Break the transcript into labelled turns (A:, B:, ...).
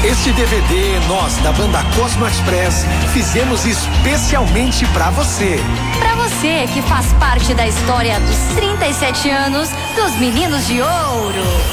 A: Este DVD nós da banda Cosmo Express fizemos especialmente pra você.
B: Pra você que faz parte da história dos 37 anos dos Meninos de Ouro.